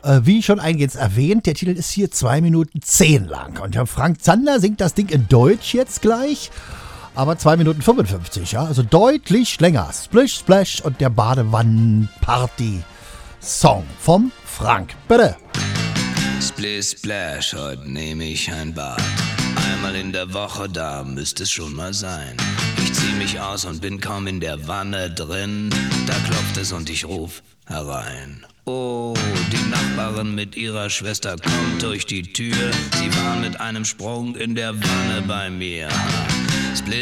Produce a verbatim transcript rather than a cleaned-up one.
Äh, wie schon eingehend erwähnt, der Titel ist hier zwei Minuten zehn lang. Und Herr Frank Zander singt das Ding in Deutsch jetzt gleich. Aber zwei Minuten fünfundfünfzig, ja. Also deutlich länger. Splish Splash und der Badewannen-Party-Song vom Frank. Bitte. Splish Splash, heute nehme ich ein Bad. Einmal in der Woche, da müsste es schon mal sein. Ich zieh mich aus und bin kaum in der Wanne drin. Da klopft es und ich ruf herein. Oh, die Nachbarin mit ihrer Schwester kommt durch die Tür. Sie war mit einem Sprung in der Wanne bei mir. Split